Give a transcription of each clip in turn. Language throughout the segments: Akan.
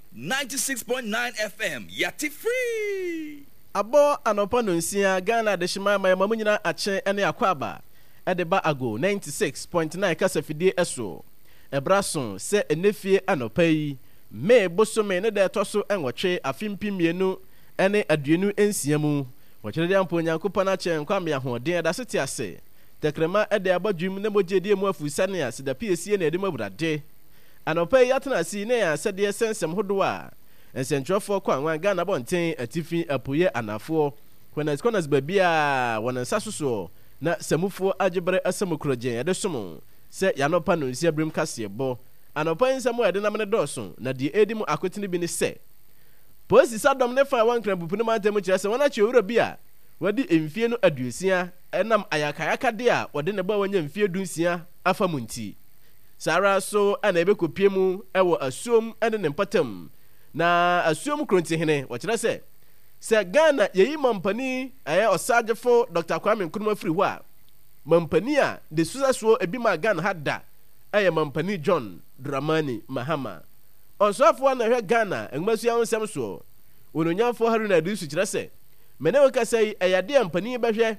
96.9 FM, yati free. Abo anopa no nsia Ghana de shima ma mamunyina ache ene akwaba ede ba ago 96.9 kasafidie eso ebrason se enefie anopa yi me bosome ne de toso enwotwe afimpimienu ene aduenu ensia mu wokyerede ampo nyankopɔ na che nkwame ahoden da sete ase tekrema ede abadwum ne mogedie mu afusane a sida piesie na ede maburade anopa yi atena si ne ya sede sensem hodo a ensentwofo kwa nwan Ghana bonten atifi apoye anafo kwenas babia wona nsasoso na samufo agebre asamukrogen ede somo se yanopa no nsia brim kase bo anopa nsamo ede namne doso na die edimu akotini bi ne se posi sadom ne fa wan krampupu ne mantem kire se wona che owura bi a wadi emfie no aduosia enam ayakayaka de a wode ne ba wanya emfie dunsia afa munti sara so ana ebe kopie mu ewo asuom ene ne mpatam na asuom kronti hene wɔkyerɛ sɛ Ghana yeyi mampani osagefo Dr. Kwame Nkrumah free ho a mampani a de susaso ebi ma Ghana hada mampani John Dramani Mahama onsofo na hwɛ Ghana engmasua onsɛm so ononyamfo Haruna Iddrisu kyerɛ sɛ mene woka sɛ de mampani bɛhwɛ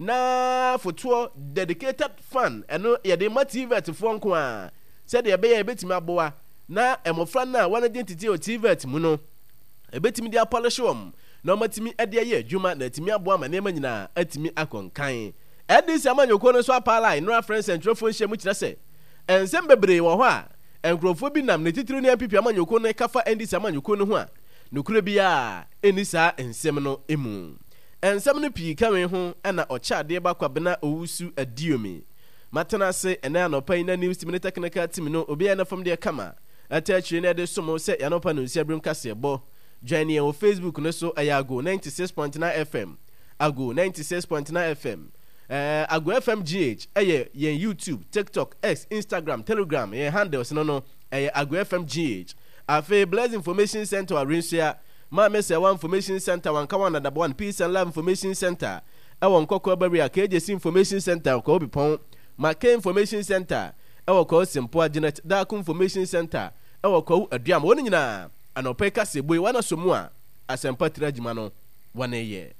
na foto dedicated fan eno yɛde motivate fo nko a sɛ de ɛbɛyɛ ebetimi aboa na emofra na wana identity o TVET mu no ebetimi dia polish wom na omatimi ade ye adwuma na atimi aboa ma nema nyina atimi akonkan edisi amanyoko no so apala no friends and trofo nhye mu kire se ensem bebre wo ho a enkrofo bi nam ne titiri ne apipi amanyoko no kafa edisi amanyoko no ho a nokure bia enisa ensem no emu ensem no pii kawe ho na ochaade ba kwabena owusu adiomi matana se ena anopa ina news team ne technical team no obi na fam de kama atachire ne de somo se yanopa no nsia brim kase bo join ye on Facebook no so ayago 96.9 FM ago 96.9 FM ago FM GH ye YouTube, TikTok, X, Instagram, Telegram ye handles no ago FM GH afi Blessed Information Center Arinsia ma mese one information center one kawan na one Peace and Love Information Center won kokko barrier KJC Information Center ko bipon ma K Information Center ko Simple Janet Dark Information Center ko aduam woni nyina anopa kase boy wana somu a asempa tirajima no wana ye